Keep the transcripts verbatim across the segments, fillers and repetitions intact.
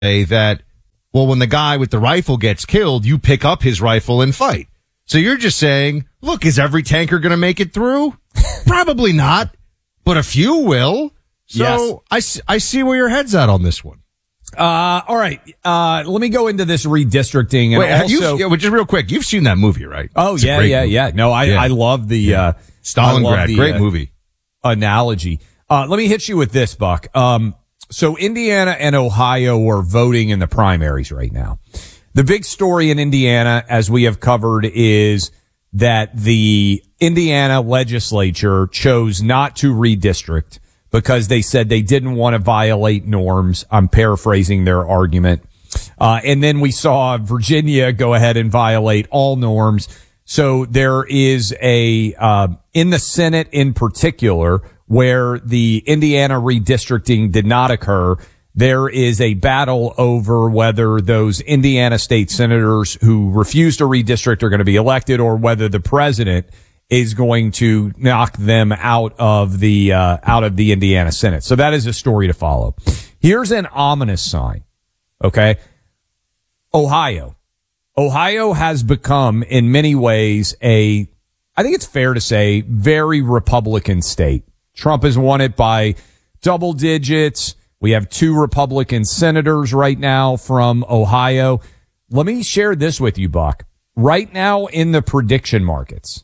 say that, well, when the guy with the rifle gets killed, you pick up his rifle and fight. So you're just saying, look, is every tanker going to make it through? Probably not, but a few will. So Yes. I, s- I see where your head's at on this one. Uh, all right. Uh, let me go into this redistricting. And Wait, have also, you, yeah, well, just real quick, you've seen that movie, right? oh, It's a yeah, great yeah, movie. yeah. No, I, Yeah. I love the, Yeah. uh, Stalingrad, I love the, great uh, movie. analogy. Uh, let me hit you with this, Buck. Um, so Indiana and Ohio are voting in the primaries right now. The big story in Indiana, as we have covered, is that the Indiana legislature chose not to redistrict because they said they didn't want to violate norms. I'm paraphrasing their argument. Uh, and then we saw Virginia go ahead and violate all norms. So there is a, uh, in the Senate in particular, where the Indiana redistricting did not occur, there is a battle over whether those Indiana state senators who refuse to redistrict are going to be elected or whether the president is going to knock them out of the, uh, out of the Indiana Senate. So that is a story to follow. Here's an ominous sign. Okay. Ohio. Ohio has become in many ways a, I think it's fair to say, very Republican state. Trump has won it by double digits. We have two Republican senators right now from Ohio. Let me share this with you, Buck. Right now in the prediction markets,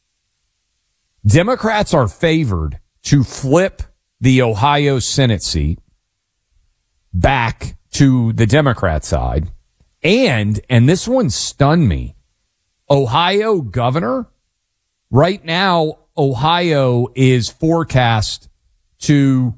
Democrats are favored to flip the Ohio Senate seat back to the Democrat side. And, and this one stunned me, Ohio governor, right now, Ohio is forecast to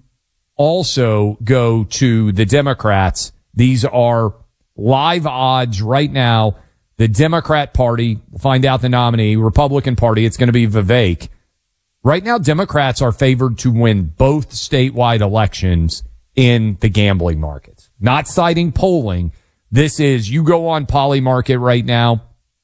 also go to the Democrats. These are live odds right now. The Democrat Party, we'll find out the nominee, Republican Party, it's going to be Vivek. Right now, Democrats are favored to win both statewide elections in the gambling markets. Not citing polling. This is, you go on Polymarket right now,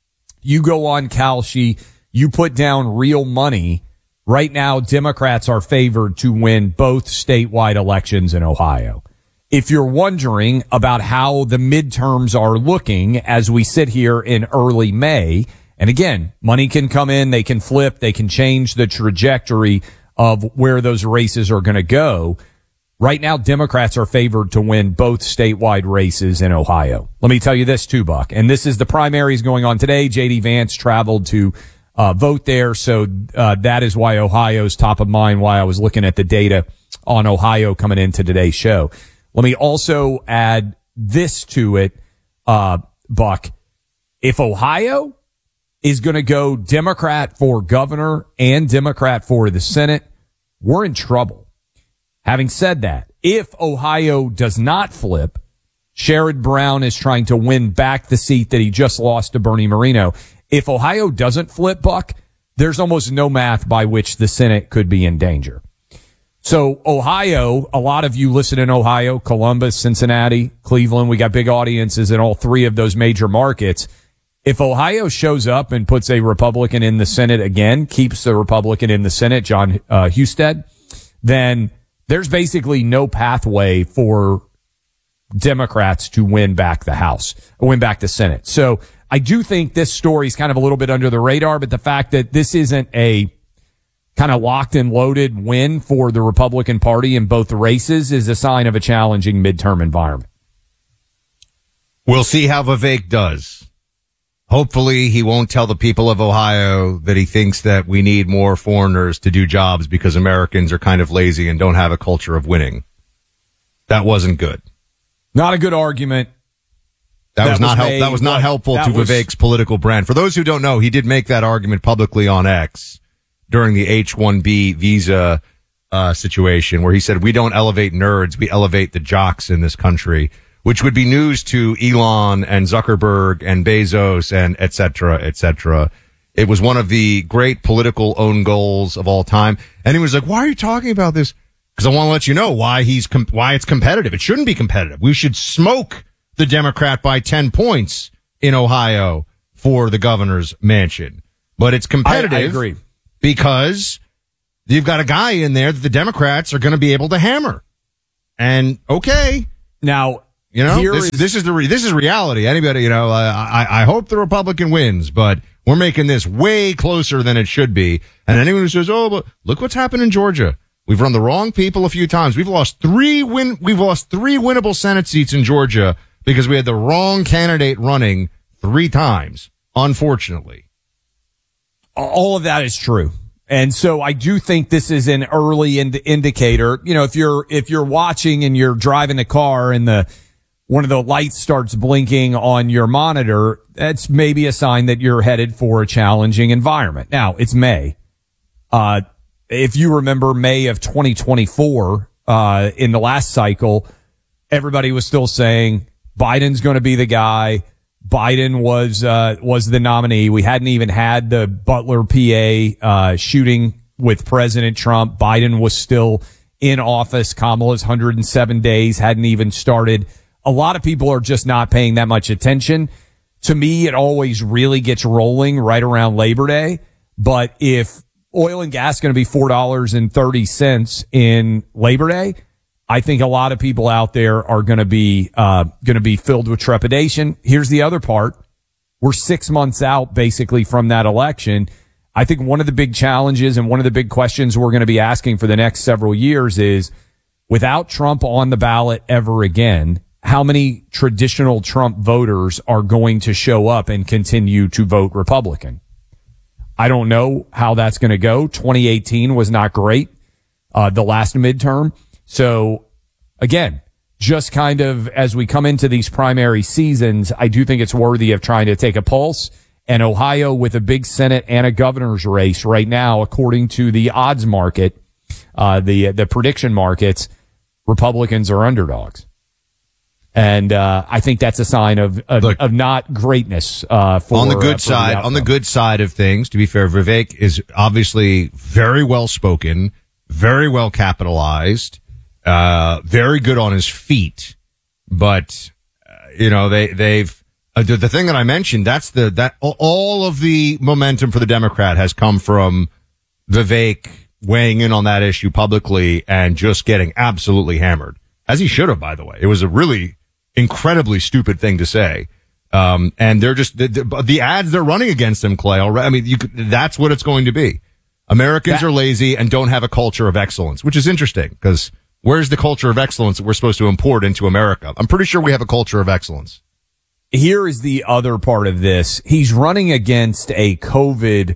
you go on Kalshi, you put down real money. Right now, Democrats are favored to win both statewide elections in Ohio. If you're wondering about how the midterms are looking as we sit here in early May, and again, money can come in, they can flip, they can change the trajectory of where those races are going to go. Right now, Democrats are favored to win both statewide races in Ohio. Let me tell you this too, Buck, and this is the primaries going on today. J D Vance traveled to uh vote there, so uh that is why Ohio's top of mind, why I was looking at the data on Ohio coming into today's show. Let me also add this to it, uh, Buck. If Ohio is going to go Democrat for governor and Democrat for the Senate, we're in trouble. Having said that, if Ohio does not flip, Sherrod Brown is trying to win back the seat that he just lost to Bernie Moreno. If Ohio doesn't flip, Buck, there's almost no math by which the Senate could be in danger. So Ohio, a lot of you listen in Ohio, Columbus, Cincinnati, Cleveland. We got big audiences in all three of those major markets. If Ohio shows up and puts a Republican in the Senate again, keeps the Republican in the Senate, John uh, Husted, then there's basically no pathway for Democrats to win back the House, win back the Senate. So I do think this story is kind of a little bit under the radar, but the fact that this isn't a kind of locked and loaded win for the Republican Party in both races is a sign of a challenging midterm environment. We'll see how Vivek does. Hopefully he won't tell the people of Ohio that he thinks that we need more foreigners to do jobs because Americans are kind of lazy and don't have a culture of winning. That wasn't good. Not a good argument. That, That was not was help. made, That was not but helpful that to was- Vivek's political brand. For those who don't know, he did make that argument publicly on X during the H one B visa uh, situation, where he said, "We don't elevate nerds, we elevate the jocks in this country," which would be news to Elon and Zuckerberg and Bezos and et cetera, et cetera. It was one of the great political own goals of all time. And he was like, "Why are you talking about this?" Because I want to let you know why he's com- why it's competitive. It shouldn't be competitive. We should smoke the Democrat by ten points in Ohio for the governor's mansion. But it's competitive. I, I agree. Because you've got a guy in there that the Democrats are going to be able to hammer. And okay. Now, You know, Here this, is- this is the re- this is reality. Anybody, you know, uh, I I hope the Republican wins, but we're making this way closer than it should be. And anyone who says, "Oh, but look what's happened in Georgia. We've run the wrong people a few times. We've lost three win. We've lost three winnable Senate seats in Georgia because we had the wrong candidate running three times. Unfortunately, all of that is true. And so I do think this is an early ind- indicator. You know, if you're, if you're watching and you're driving the car and the, one of the lights starts blinking on your monitor, that's maybe a sign that you're headed for a challenging environment. Now, it's May. Uh, if you remember May of twenty twenty-four, uh, in the last cycle, everybody was still saying Biden's going to be the guy. Biden was, uh, was the nominee. We hadn't even had the Butler, P A, uh, shooting with President Trump. Biden was still in office. Kamala's one hundred seven days hadn't even started. A lot of people are just not paying that much attention. To me, it always really gets rolling right around Labor Day. But if oil and gas is going to be four dollars and thirty cents in Labor Day, I think a lot of people out there are going to be, uh, going to be filled with trepidation. Here's the other part. We're six months out basically from that election. I think one of the big challenges and one of the big questions we're going to be asking for the next several years is, without Trump on the ballot ever again, how many traditional Trump voters are going to show up and continue to vote Republican? I don't know how that's going to go. twenty eighteen was not great, uh, the last midterm. So again, just kind of as we come into these primary seasons, I do think it's worthy of trying to take a pulse. And Ohio, with a big Senate and a governor's race right now, according to the odds market, uh, the, the prediction markets, Republicans are underdogs. And, uh, I think that's a sign of, of, Look, of not greatness, uh, for, on the good uh, for side, the on the good side of things, to be fair, Vivek is obviously very well spoken, very well capitalized, uh, very good on his feet. But, uh, you know, they, they've, uh, the, the thing that I mentioned, that's the, that all of the momentum for the Democrat has come from Vivek weighing in on that issue publicly and just getting absolutely hammered, as he should have, by the way. It was a really incredibly stupid thing to say. Um, and they're just, the, the, the ads they're running against him, Clay, already, I mean, you could, that's what it's going to be. Americans that, are lazy and don't have a culture of excellence, which is interesting because where's the culture of excellence that we're supposed to import into America? I'm pretty sure we have a culture of excellence. Here is the other part of this. He's running against a COVID,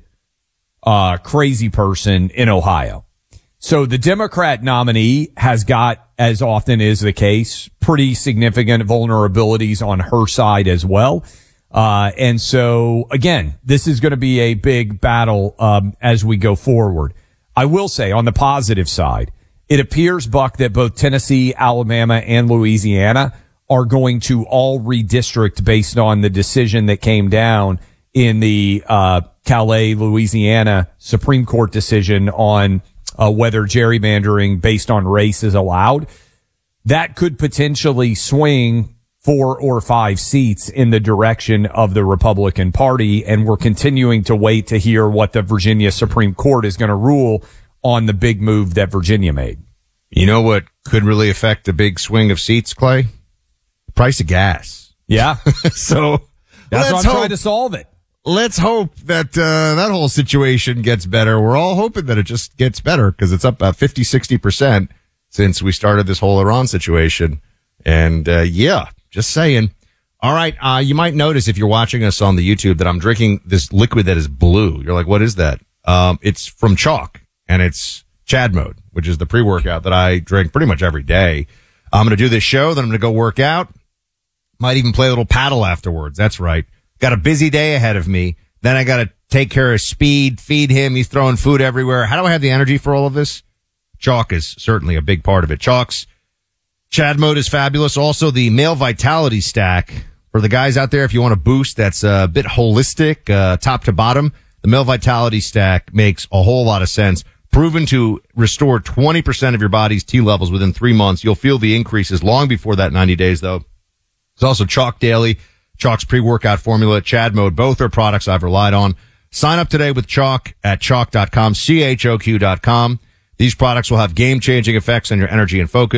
uh, crazy person in Ohio. So the Democrat nominee has got, as often is the case, pretty significant vulnerabilities on her side as well. Uh, and so again, this is going to be a big battle, um, as we go forward. I will say on the positive side, it appears, Buck, that both Tennessee, Alabama, and Louisiana are going to all redistrict based on the decision that came down in the, uh, Calais, Louisiana Supreme Court decision on, uh, whether gerrymandering based on race is allowed. That could potentially swing four or five seats in the direction of the Republican Party. And we're continuing to wait to hear what the Virginia Supreme Court is going to rule on the big move that Virginia made. You know what could really affect the big swing of seats, Clay? The price of gas. Yeah. So that's why I'm hope, trying to solve it. Let's hope that uh, that whole situation gets better. We're all hoping that it just gets better because it's up about fifty, sixty percent since we started this whole Iran situation. And uh, yeah, just saying. All right. Uh, you might notice if you're watching us on the YouTube that I'm drinking this liquid that is blue. You're like, what is that? Um, it's from Chalk, and it's Chad Mode, which is the pre-workout that I drink pretty much every day. I'm going to do this show, then I'm going to go work out. Might even play a little paddle afterwards. That's right. Got a busy day ahead of me. Then I got to take care of Speed, feed him. He's throwing food everywhere. How do I have the energy for all of this? Chalk is certainly a big part of it. Chalk's Chad Mode is fabulous. Also, the Male Vitality Stack for the guys out there. If you want a boost that's a bit holistic, uh, top to bottom, the Male Vitality Stack makes a whole lot of sense. Proven to restore twenty percent of your body's T levels within three months. You'll feel the increases long before that ninety days, though. There's also Chalk Daily, Chalk's pre-workout formula, Chad Mode. Both are products I've relied on. Sign up today with Chalk at chalk dot com, C H O Q dot com. These products will have game-changing effects on your energy and focus.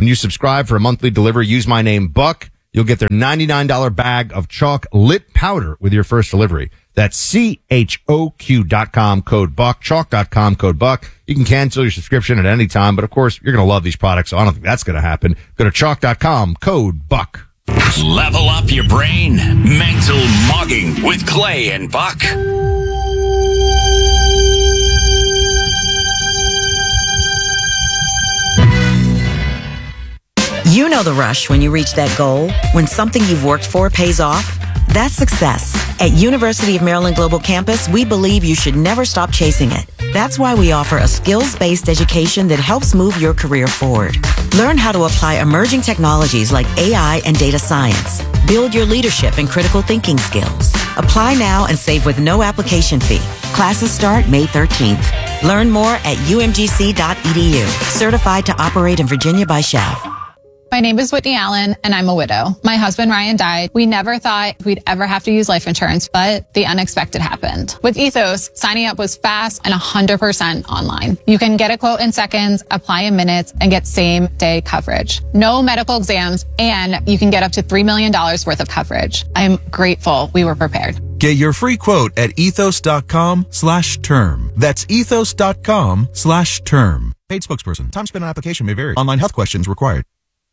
When you subscribe for a monthly delivery, use my name, Buck. You'll get their ninety-nine dollars bag of chalk lit powder with your first delivery. That's C H O Q dot com, code Buck, chalk dot com, code Buck. You can cancel your subscription at any time, but of course, you're going to love these products, so I don't think that's going to happen. Go to chalk dot com, code Buck. Level up your brain. Mental Mogging with Clay and Buck. You know the rush when you reach that goal, when something you've worked for pays off. That's success. At University of Maryland Global Campus, we believe you should never stop chasing it. That's why we offer a skills-based education that helps move your career forward. Learn how to apply emerging technologies like A I and data science. Build your leadership and critical thinking skills. Apply now and save with no application fee. Classes start May thirteenth. Learn more at U M G C dot E D U. Certified to operate in Virginia by S H A V. My name is Whitney Allen, and I'm a widow. My husband, Ryan, died. We never thought we'd ever have to use life insurance, but the unexpected happened. With Ethos, signing up was fast and one hundred percent online. You can get a quote in seconds, apply in minutes, and get same-day coverage. No medical exams, and you can get up to three million dollars worth of coverage. I'm grateful we were prepared. Get your free quote at ethos.com slash term. That's ethos.com slash term. Paid spokesperson. Time spent on application may vary. Online health questions required.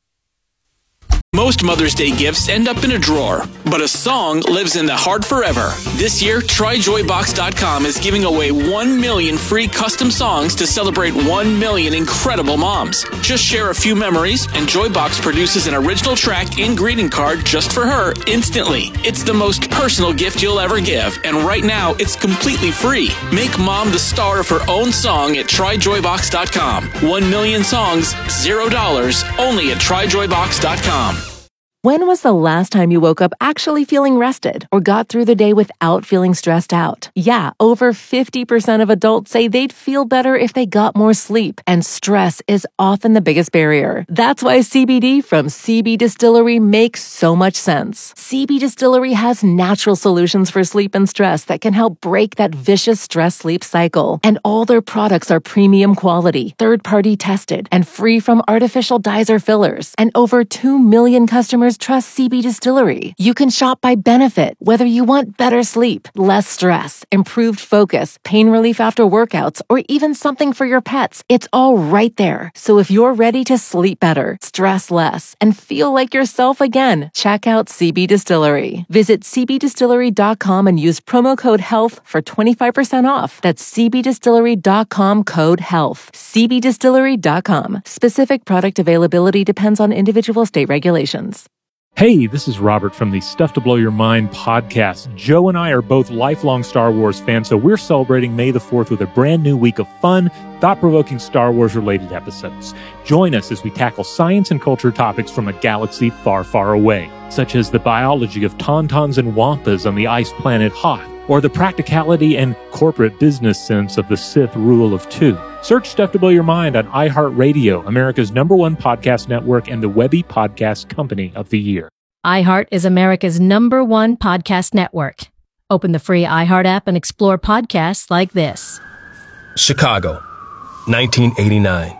Most Mother's Day gifts end up in a drawer, but a song lives in the heart forever. This year, try joy box dot com is giving away one million free custom songs to celebrate one million incredible moms. Just share a few memories, and Joybox produces an original track and greeting card just for her instantly. It's the most personal gift you'll ever give, and right now, it's completely free. Make mom the star of her own song at try joy box dot com. One million songs, zero dollars, only at try joy box dot com. When was the last time you woke up actually feeling rested or got through the day without feeling stressed out? Yeah, over fifty percent of adults say they'd feel better if they got more sleep, and stress is often the biggest barrier. That's why C B D from C B Distillery makes so much sense. C B Distillery has natural solutions for sleep and stress that can help break that vicious stress-sleep cycle. And all their products are premium quality, third-party tested, and free from artificial dyes or fillers. And over two million customers trust C B Distillery. You can shop by benefit, whether you want better sleep, less stress, improved focus, pain relief after workouts, or even something for your pets. It's all right there. So if you're ready to sleep better, stress less, and feel like yourself again, check out C B Distillery. Visit c b distillery dot com and use promo code HEALTH for twenty-five percent off. That's c b distillery dot com, code HEALTH. c b distillery dot com. Specific product availability depends on individual state regulations. Hey, this is Robert from the Stuff to Blow Your Mind podcast. Joe and I are both lifelong Star Wars fans, so we're celebrating May the fourth with a brand new week of fun, thought-provoking Star Wars-related episodes. Join us as we tackle science and culture topics from a galaxy far, far away, such as the biology of tauntauns and wampas on the ice planet Hoth, or the practicality and corporate business sense of the Sith rule of two. Search Stuff to Blow Your Mind on iHeartRadio, America's number one podcast network and the Webby Podcast Company of the Year. iHeart is America's number one podcast network. Open the free iHeart app and explore podcasts like this. Chicago, nineteen eighty-nine.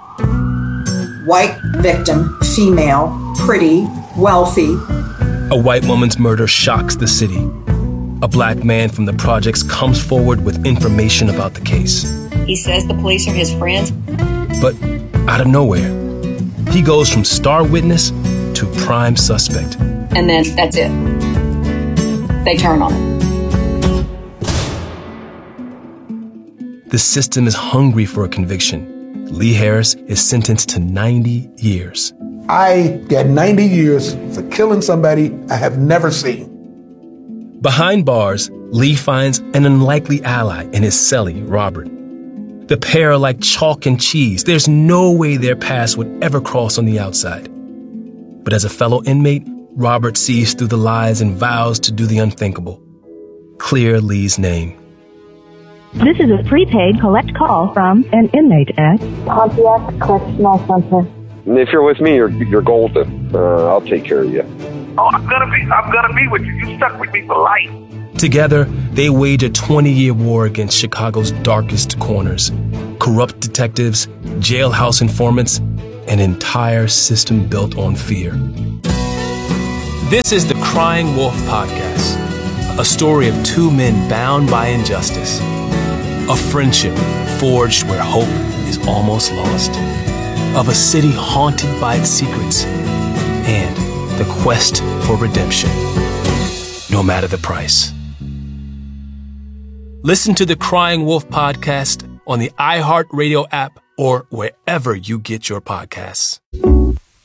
White victim, female, pretty, wealthy. A white woman's murder shocks the city. A black man from the projects comes forward with information about the case. He says the police are his friends. But out of nowhere, he goes from star witness to prime suspect. And then that's it. They turn on him. The system is hungry for a conviction. Lee Harris is sentenced to ninety years. I got ninety years for killing somebody I have never seen. Behind bars, Lee finds an unlikely ally in his cellie, Robert. The pair are like chalk and cheese. There's no way their paths would ever cross on the outside. But as a fellow inmate, Robert sees through the lies and vows to do the unthinkable. Clear Lee's name. This is a prepaid collect call from an inmate at Pontiac Correctional Center. If you're with me, you're you're golden. Uh, I'll take care of you. Oh, I'm gonna be, I'm gonna be with you. You stuck with me for life. Together, they wage a twenty-year war against Chicago's darkest corners. Corrupt detectives, jailhouse informants, an entire system built on fear. This is the Crying Wolf Podcast, a story of two men bound by injustice, a friendship forged where hope is almost lost, of a city haunted by its secrets, and the quest for redemption, no matter the price. Listen to the Crying Wolf Podcast on the iHeartRadio app or wherever you get your podcasts.